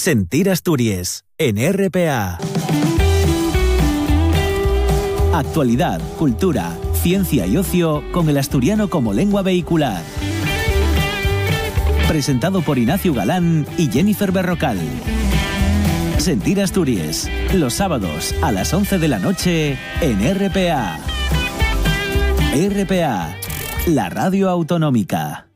Sentir Asturias, en RPA. Actualidad, cultura, ciencia y ocio con el asturiano como lengua vehicular. Presentado por Ignacio Galán y Jennifer Berrocal. Sentir Asturias, los sábados a las 11 de la noche en RPA. RPA, la radio autonómica.